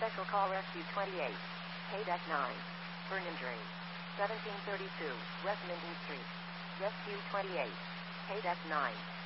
Special call Rescue 28. Paydeck 9. Burn injury. 1732 West Minden Street. Rescue 28. Paydeck 9.